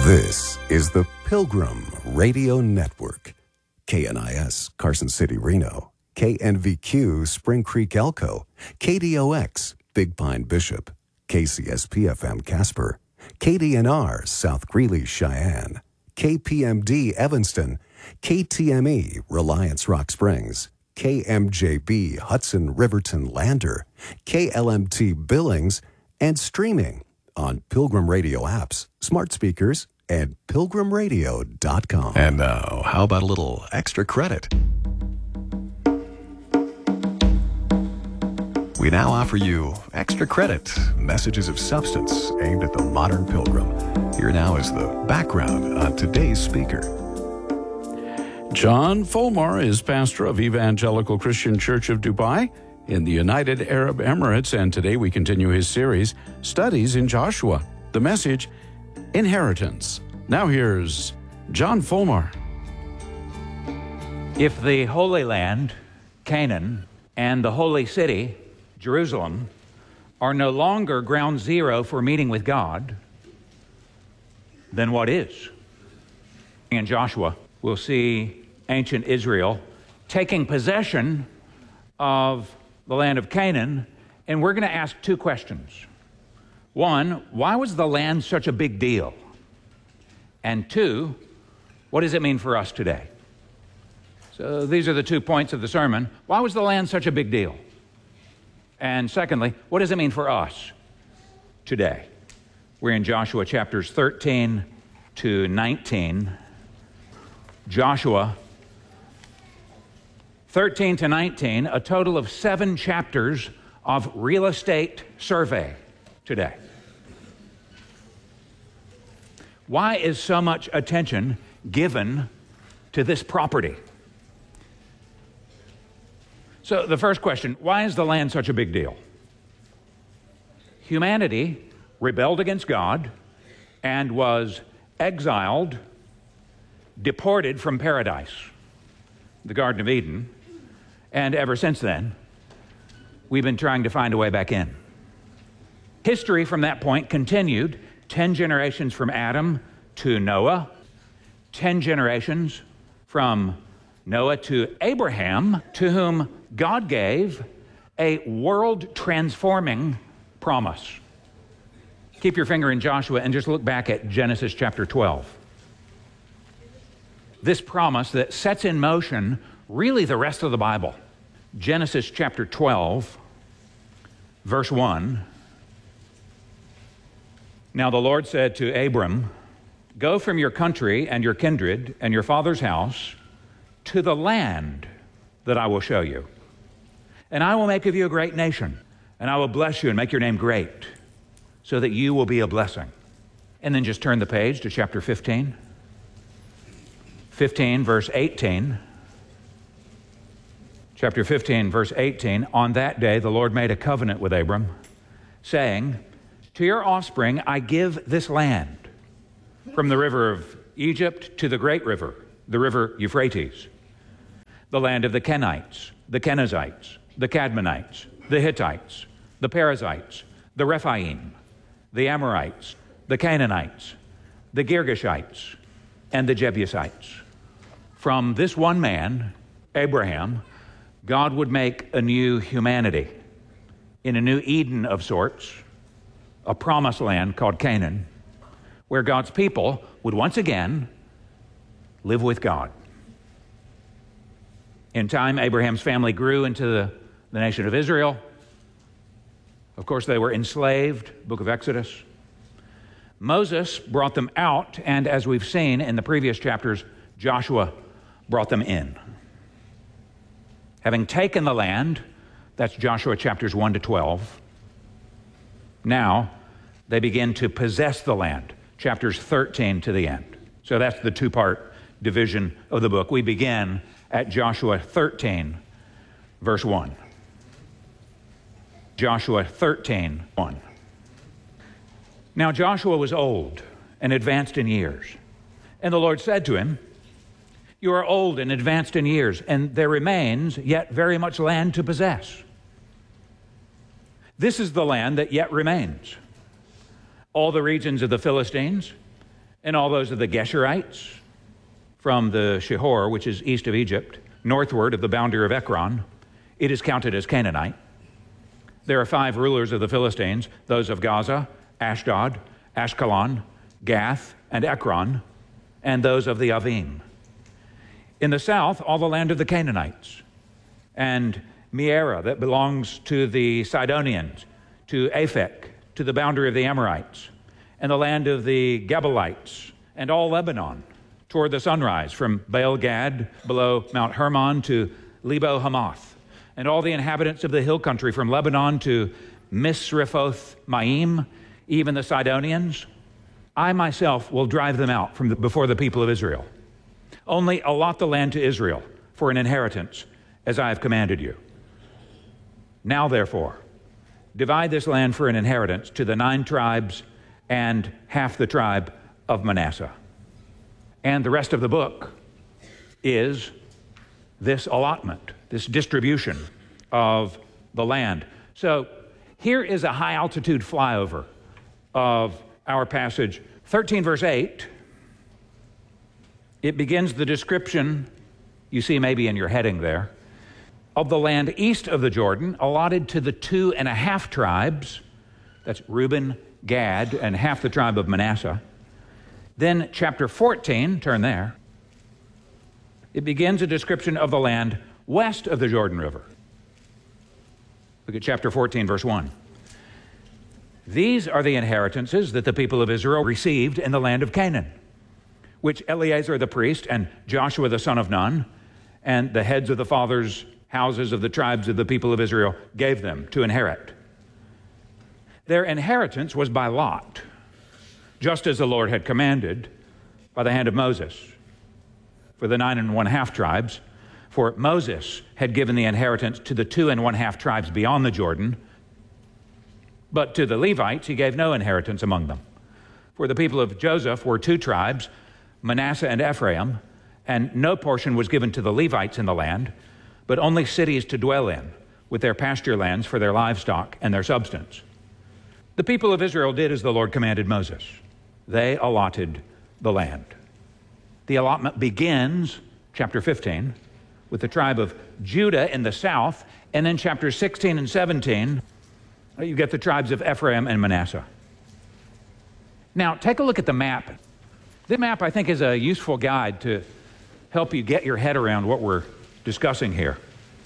This is the Pilgrim Radio Network. KNIS, Carson City, Reno. KNVQ, Spring Creek, Elko. KDOX, Big Pine, Bishop. KCSP-FM, Casper. KDNR, South Greeley, Cheyenne. KPMD, Evanston. KTME, Reliance, Rock Springs. KMJB, Hudson, Riverton, Lander. KLMT, Billings. And streaming on Pilgrim Radio apps, smart speakers, and pilgrimradio.com. And now, how about a little extra credit? We now offer you Extra Credit, messages of substance aimed at the modern pilgrim. Here now is the background on today's speaker. John Fulmar is pastor of Evangelical Christian Church of Dubai in the United Arab Emirates, and today we continue his series, Studies in Joshua. The message, Inheritance. Now here's John Fulmar. If the Holy Land, Canaan, and the Holy City, Jerusalem, are no longer ground zero for meeting with God, then what is? In Joshua, we'll see ancient Israel taking possession of the land of Canaan, and we're going to ask two questions. One, why was the land such a big deal? And two, what does it mean for us today? So these are the 2 points of the sermon. Why was the land such a big deal? And secondly, what does it mean for us today? We're in Joshua chapters 13 to 19. Joshua 13 to 19, a total of 7 chapters of real estate survey today. Why is so much attention given to this property? So the first question, why is the land such a big deal? Humanity rebelled against God and was exiled, deported from paradise, the Garden of Eden, and ever since then, we've been trying to find a way back in. History from that point continued 10 generations from Adam to Noah, 10 generations from Noah to Abraham, to whom God gave a world-transforming promise. Keep your finger in Joshua and just look back at Genesis chapter 12. This promise that sets in motion really the rest of the Bible. Genesis chapter 12, verse 1. Now the Lord said to Abram, "Go from your country and your kindred and your father's house to the land that I will show you. And I will make of you a great nation, and I will bless you and make your name great, so that you will be a blessing." And then just turn the page to chapter 15. 15, verse 18. Chapter 15, verse 18. On that day, the Lord made a covenant with Abram, saying, "To your offspring I give this land, from the river of Egypt to the great river, the river Euphrates, the land of the Kenites, the Kenizzites, the Cadmonites, the Hittites, the Perizzites, the Rephaim, the Amorites, the Canaanites, the Girgashites, and the Jebusites." From this one man, Abraham, God would make a new humanity in a new Eden of sorts, a promised land called Canaan, where God's people would once again live with God. In time, Abraham's family grew into the nation of Israel. Of course, they were enslaved, book of Exodus. Moses brought them out, and as we've seen in the previous chapters, Joshua brought them in. Having taken the land, that's Joshua chapters 1 to 12, now they begin to possess the land, chapters 13 to the end. So that's the 2-part division of the book. We begin at Joshua 13, verse 1. Joshua 13, 1. Now Joshua was old and advanced in years, and the Lord said to him, "You are old and advanced in years, and there remains yet very much land to possess. This is the land that yet remains: all the regions of the Philistines, and all those of the Geshurites from the Shihor, which is east of Egypt, northward of the boundary of Ekron, it is counted as Canaanite. There are 5 rulers of the Philistines, those of Gaza, Ashdod, Ashkelon, Gath, and Ekron, and those of the Avim. In the south, all the land of the Canaanites, and Meara that belongs to the Sidonians, to Aphek, to the boundary of the Amorites, and the land of the Gebalites, and all Lebanon, toward the sunrise, from Baal-Gad below Mount Hermon to Lebo Hamath, and all the inhabitants of the hill country from Lebanon to Misrephoth Maim, even the Sidonians. I myself will drive them out from before the people of Israel. Only allot the land to Israel for an inheritance, as I have commanded you. Now, therefore, divide this land for an inheritance to the 9 tribes and half the tribe of Manasseh. And the rest of the book is this allotment, this distribution of the land. So here is a high-altitude flyover of our passage. 13 verse 8, it begins the description, you see maybe in your heading there, of the land east of the Jordan, allotted to the 2.5 tribes, that's Reuben, Gad, and half the tribe of Manasseh. Then chapter 14, turn there, it begins a description of the land west of the Jordan River. Look at chapter 14, verse 1. These are the inheritances that the people of Israel received in the land of Canaan, which Eleazar the priest and Joshua the son of Nun and the heads of the fathers' houses of the tribes of the people of Israel gave them to inherit. Their inheritance was by lot, just as the Lord had commanded by the hand of Moses for the 9.5 tribes, for Moses had given the inheritance to the 2.5 tribes beyond the Jordan, but to the Levites he gave no inheritance among them. For the people of Joseph were 2 tribes, Manasseh and Ephraim, and no portion was given to the Levites in the land, but only cities to dwell in, with their pasture lands for their livestock and their substance. The people of Israel did as the Lord commanded Moses. They allotted the land. The allotment begins, chapter 15, with the tribe of Judah in the south, and then chapters 16 and 17, you get the tribes of Ephraim and Manasseh. Now, take a look at the map. This map, I think, is a useful guide to help you get your head around what we're discussing here.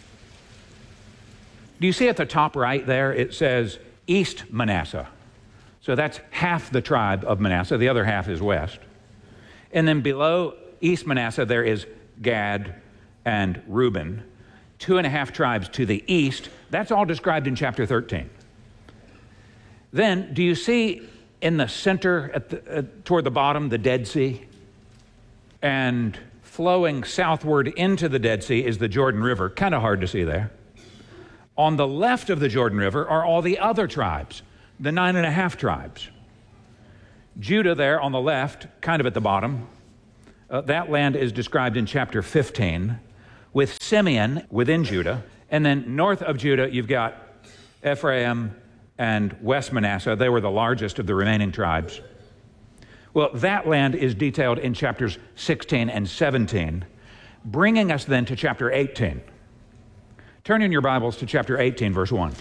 Do you see at the top right there, it says East Manasseh. So that's half the tribe of Manasseh. The other half is west. And then below East Manasseh, there is Gad and Reuben, 2.5 tribes to the east. That's all described in chapter 13. Then, do you see in the center, toward the bottom, the Dead Sea? And flowing southward into the Dead Sea is the Jordan River. Kind of hard to see there. On the left of the Jordan River are all the other tribes, the 9.5 tribes. Judah there on the left, kind of at the bottom. That land is described in chapter 15, with Simeon within Judah. And then north of Judah, you've got Ephraim and West Manasseh. They were the largest of the remaining tribes. Well, that land is detailed in chapters 16 and 17, bringing us then to chapter 18. Turn in your Bibles to chapter 18, verse 1.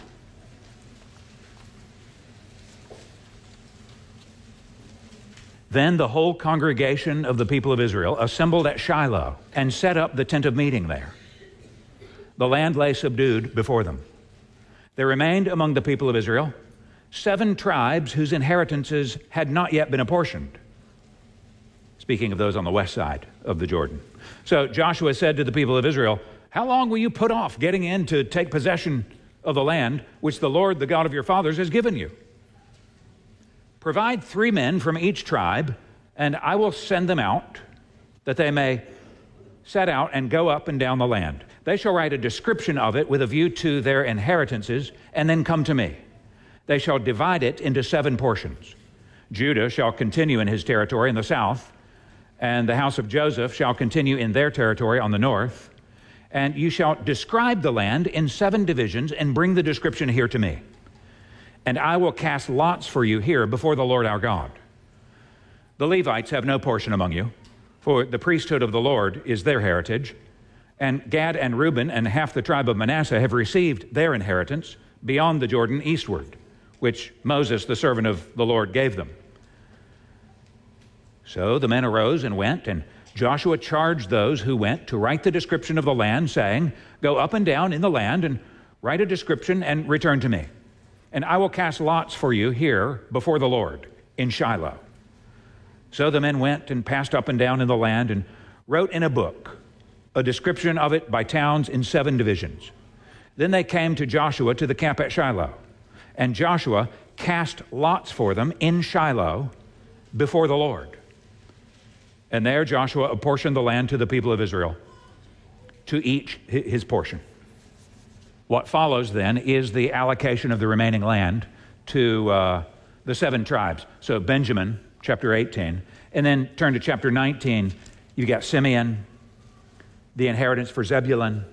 Then the whole congregation of the people of Israel assembled at Shiloh and set up the tent of meeting there. The land lay subdued before them. There remained among the people of Israel 7 tribes whose inheritances had not yet been apportioned. Speaking of those on the west side of the Jordan. So Joshua said to the people of Israel, "How long will you put off getting in to take possession of the land which the Lord, the God of your fathers, has given you? Provide 3 men from each tribe, and I will send them out, that they may set out and go up and down the land. They shall write a description of it with a view to their inheritances, and then come to me. They shall divide it into 7 portions. Judah shall continue in his territory in the south, and the house of Joseph shall continue in their territory on the north. And you shall describe the land in 7 divisions and bring the description here to me. And I will cast lots for you here before the Lord our God. The Levites have no portion among you, for the priesthood of the Lord is their heritage. And Gad and Reuben and half the tribe of Manasseh have received their inheritance beyond the Jordan eastward, which Moses, the servant of the Lord, gave them. So the men arose and went, and Joshua charged those who went to write the description of the land, saying, "Go up and down in the land and write a description and return to me. And I will cast lots for you here before the Lord in Shiloh." So the men went and passed up and down in the land and wrote in a book a description of it by towns in 7 divisions. Then they came to Joshua to the camp at Shiloh, and Joshua cast lots for them in Shiloh before the Lord. And there Joshua apportioned the land to the people of Israel, to each his portion. What follows then is the allocation of the remaining land to the 7 tribes. So Benjamin, chapter 18, and then turn to chapter 19. You've got Simeon, the inheritance for Zebulun,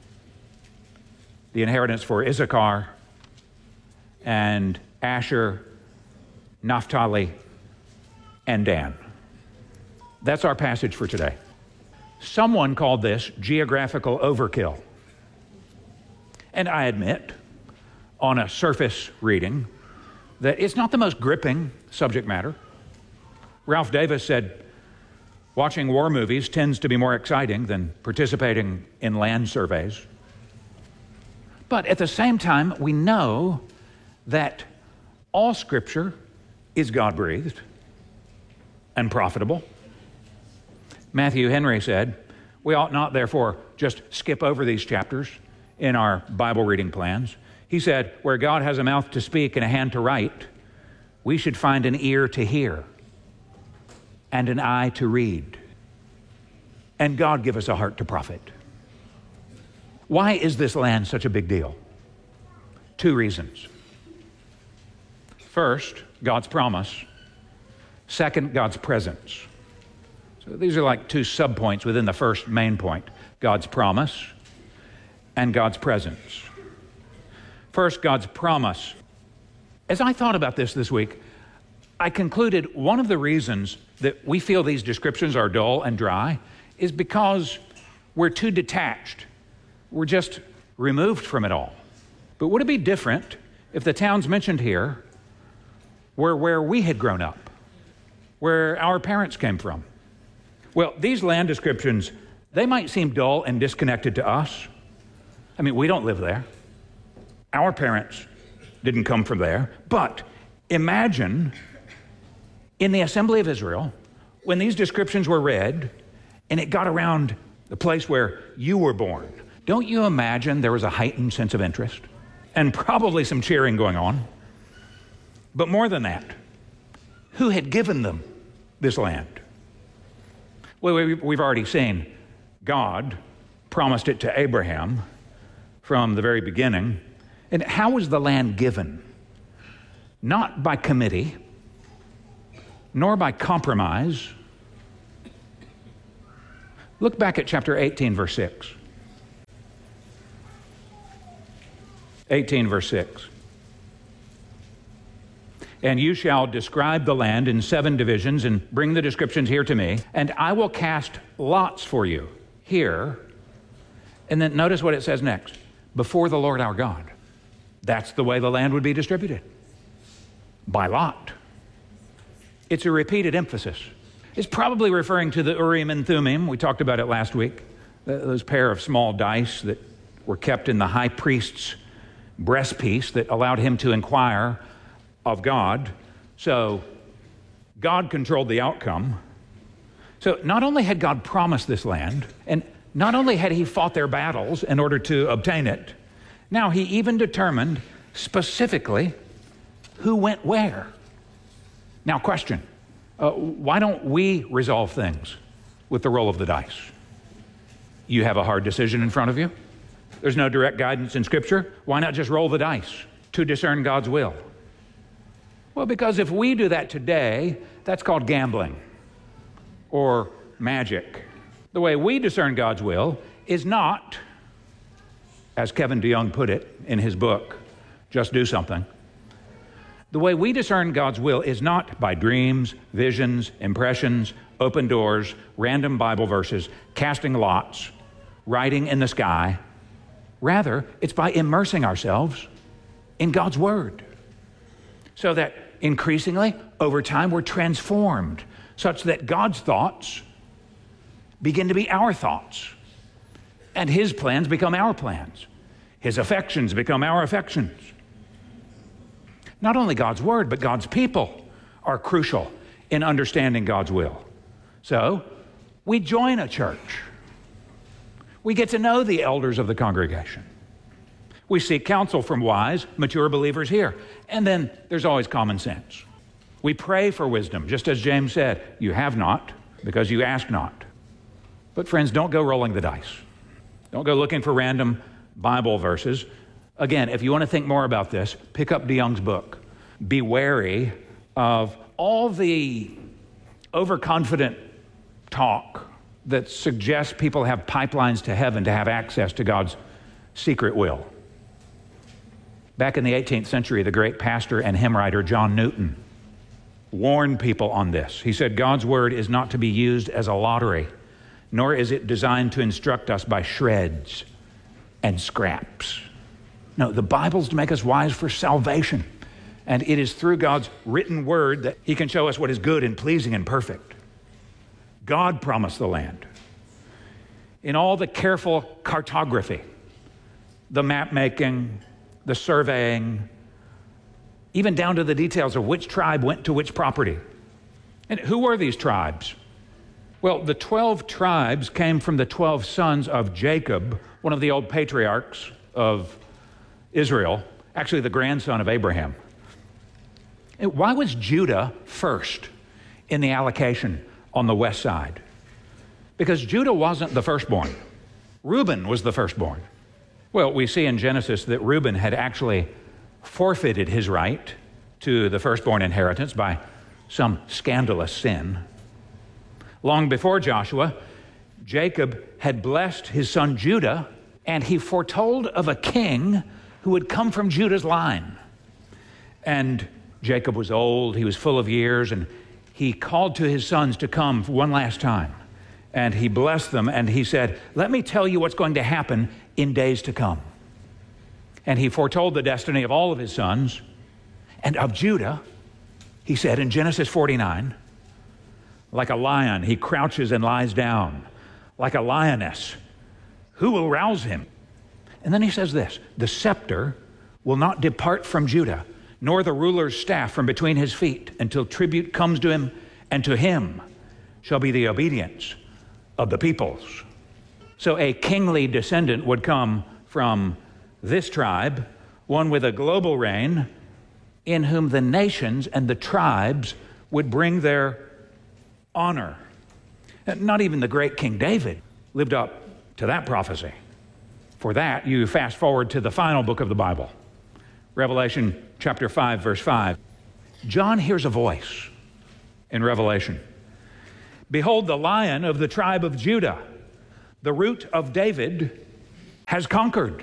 the inheritance for Issachar, and Asher, Naphtali, and Dan. That's our passage for today. Someone called this geographical overkill. And I admit, on a surface reading, that it's not the most gripping subject matter. Ralph Davis said, watching war movies tends to be more exciting than participating in land surveys. But at the same time, we know that all Scripture is God-breathed and profitable. Matthew Henry said, "We ought not, therefore, just skip over these chapters in our Bible reading plans." He said, "Where God has a mouth to speak and a hand to write, we should find an ear to hear and an eye to read. And God give us a heart to profit." Why is this land such a big deal? 2 reasons. First, God's promise. Second, God's presence. So these are like 2 subpoints within the first main point: God's promise and God's presence. First, God's promise. As I thought about this week, I concluded one of the reasons that we feel these descriptions are dull and dry is because we're too detached. We're just removed from it all. But would it be different if the towns mentioned here were where we had grown up, where our parents came from? Well, these land descriptions, they might seem dull and disconnected to us. I mean, we don't live there. Our parents didn't come from there. But imagine in the assembly of Israel, when these descriptions were read and it got around the place where you were born, don't you imagine there was a heightened sense of interest and probably some cheering going on? But more than that, who had given them this land? Well, we've already seen God promised it to Abraham from the very beginning. And how was the land given? Not by committee, nor by compromise. Look back at chapter 18, verse 6. 18, verse 6. "And you shall describe the land in 7 divisions and bring the descriptions here to me, and I will cast lots for you here." And then notice what it says next: "Before the Lord our God." That's the way the land would be distributed, by lot. It's a repeated emphasis. It's probably referring to the Urim and Thummim. We talked about it last week. Those pair of small dice that were kept in the high priest's breastpiece that allowed him to inquire of God. So God controlled the outcome. So not only had God promised this land, and not only had he fought their battles in order to obtain it, now he even determined specifically who went where. Now question, why don't we resolve things with the roll of the dice? You have a hard decision in front of you. There's no direct guidance in Scripture. Why not just roll the dice to discern God's will? Well, because if we do that today, that's called gambling or magic. The way we discern God's will is not, as Kevin DeYoung put it in his book, Just Do Something. The way we discern God's will is not by dreams, visions, impressions, open doors, random Bible verses, casting lots, writing in the sky. Rather, it's by immersing ourselves in God's Word, so that increasingly, over time, we're transformed such that God's thoughts begin to be our thoughts, and His plans become our plans. His affections become our affections. Not only God's Word, but God's people are crucial in understanding God's will. So, we join a church. We get to know the elders of the congregation. We seek counsel from wise, mature believers here. And then there's always common sense. We pray for wisdom, just as James said, you have not because you ask not. But friends, don't go rolling the dice. Don't go looking for random Bible verses. Again, if you want to think more about this, pick up DeYoung's book. Be wary of all the overconfident talk that suggests people have pipelines to heaven to have access to God's secret will. Back in the 18th century, the great pastor and hymn writer John Newton warned people on this. He said, God's Word is not to be used as a lottery, nor is it designed to instruct us by shreds and scraps. No, the Bible's to make us wise for salvation. And it is through God's written Word that He can show us what is good and pleasing and perfect. God promised the land. In all the careful cartography, the map making, the surveying, even down to the details of which tribe went to which property. And who were these tribes? Well, the 12 tribes came from the 12 sons of Jacob, one of the old patriarchs of Israel, actually the grandson of Abraham. Why was Judah first in the allocation on the west side? Because Judah wasn't the firstborn. Reuben was the firstborn. Well, we see in Genesis that Reuben had actually forfeited his right to the firstborn inheritance by some scandalous sin. Long before Joshua, Jacob had blessed his son Judah, and he foretold of a king who would come from Judah's line. And Jacob was old, he was full of years, and he called to his sons to come one last time. And he blessed them, and he said, let me tell you what's going to happen in days to come. And he foretold the destiny of all of his sons, and of Judah, he said in Genesis 49, like a lion, he crouches and lies down. Like a lioness, who will rouse him? And then he says this, the scepter will not depart from Judah, nor the ruler's staff from between his feet, until tribute comes to him, and to him shall be the obedience of the peoples. So a kingly descendant would come from this tribe, one with a global reign, in whom the nations and the tribes would bring their honor. Not even the great King David lived up to that prophecy. For that, you fast forward to the final book of the Bible, Revelation chapter 5, verse 5. John hears a voice in Revelation. Behold, the Lion of the tribe of Judah, the root of David, has conquered.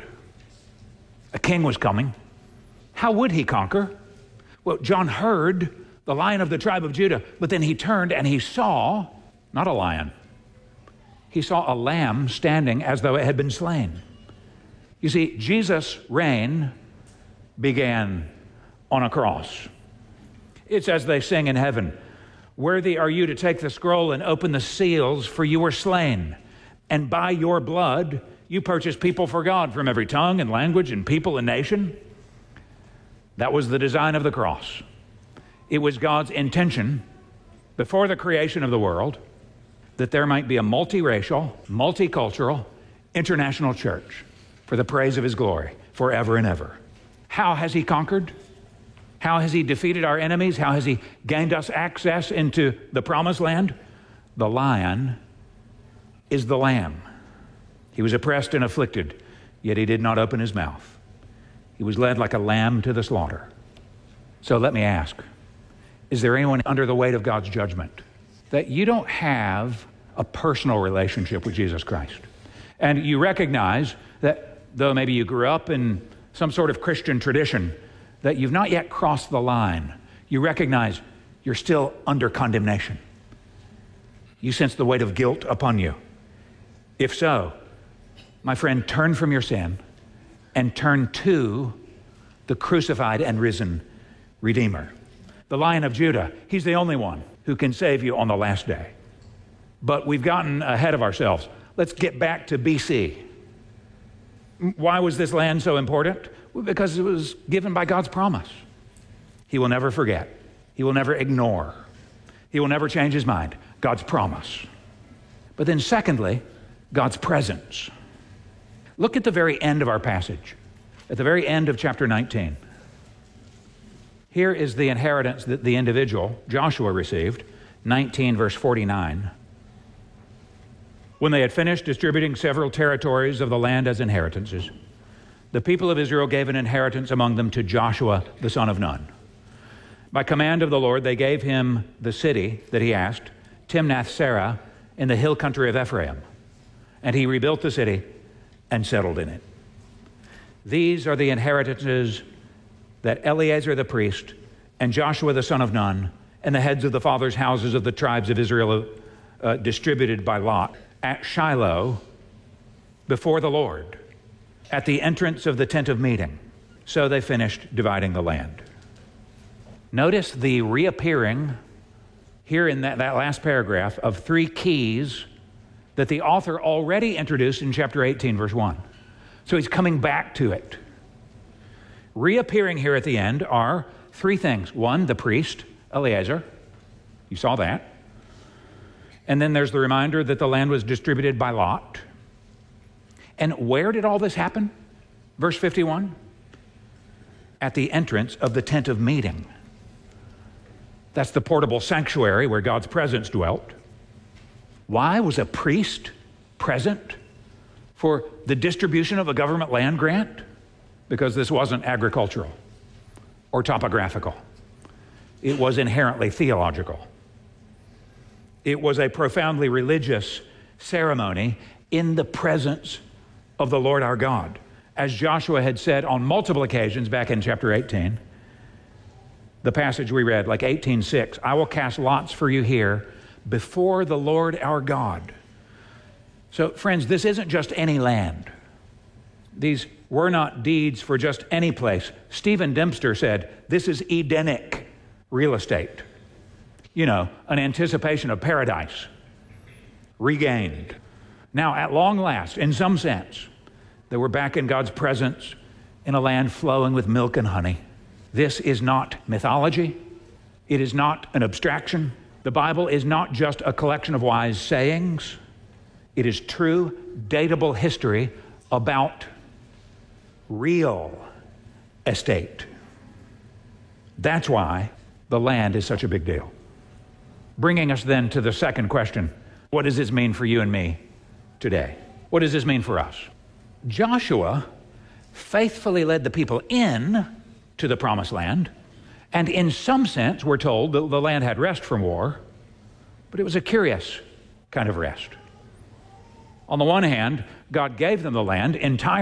A king was coming. How would he conquer? Well, John heard the Lion of the tribe of Judah, but then he turned and he saw, not a lion, he saw a lamb standing as though it had been slain. You see, Jesus' reign began on a cross. It's as they sing in heaven, worthy are you to take the scroll and open the seals, for you were slain. And by your blood, you purchased people for God from every tongue and language and people and nation. That was the design of the cross. It was God's intention before the creation of the world that there might be a multiracial, multicultural, international church for the praise of His glory forever and ever. How has He conquered? How has He defeated our enemies? How has He gained us access into the promised land? The Lion is the Lamb. He was oppressed and afflicted, yet He did not open His mouth. He was led like a lamb to the slaughter. So let me ask, is there anyone under the weight of God's judgment that you don't have a personal relationship with Jesus Christ? And you recognize that though maybe you grew up in some sort of Christian tradition, that you've not yet crossed the line. You recognize you're still under condemnation. You sense the weight of guilt upon you. If so, my friend, turn from your sin and turn to the crucified and risen Redeemer. The Lion of Judah, he's the only one who can save you on the last day. But we've gotten ahead of ourselves. Let's get back to BC. Why was this land so important? Well, because it was given by God's promise. He will never forget. He will never ignore. He will never change his mind. God's promise. But then secondly, God's presence. Look at the very end of our passage, at the very end of chapter 19. Here is the inheritance that the individual, Joshua, received, 19 verse 49. When they had finished distributing several territories of the land as inheritances, the people of Israel gave an inheritance among them to Joshua, the son of Nun. By command of the Lord, they gave him the city that he asked, Timnath-Serah, in the hill country of Ephraim. And he rebuilt the city and settled in it. These are the inheritances that Eleazar the priest and Joshua the son of Nun and the heads of the fathers' houses of the tribes of Israel distributed by lot at Shiloh before the Lord at the entrance of the tent of meeting. So they finished dividing the land. Notice the reappearing here in that last paragraph of three keys that the author already introduced in chapter 18, verse 1. So he's coming back to it. Reappearing here at the end are three things. One, the priest, Eleazar. You saw that. And then there's the reminder that the land was distributed by lot. And where did all this happen? Verse 51. At the entrance of the tent of meeting. That's the portable sanctuary where God's presence dwelt. Why was a priest present for the distribution of a government land grant? Because this wasn't agricultural or topographical. It was inherently theological. It was a profoundly religious ceremony in the presence of the Lord our God. As Joshua had said on multiple occasions back in chapter 18, the passage we read, like 18:6, I will cast lots for you here before the Lord our God. So, friends, this isn't just any land. These were not deeds for just any place. Stephen Dempster said, this is Edenic real estate. You know, an anticipation of paradise, regained. Now, at long last, in some sense, they were back in God's presence in a land flowing with milk and honey. This is not mythology. It is not an abstraction. The Bible is not just a collection of wise sayings. It is true, datable history about real estate. That's why the land is such a big deal. Bringing us then to the second question, what does this mean for you and me today? What does this mean for us? Joshua faithfully led the people in to the promised land, and in some sense, we're told that the land had rest from war, but it was a curious kind of rest. On the one hand, God gave them the land entirely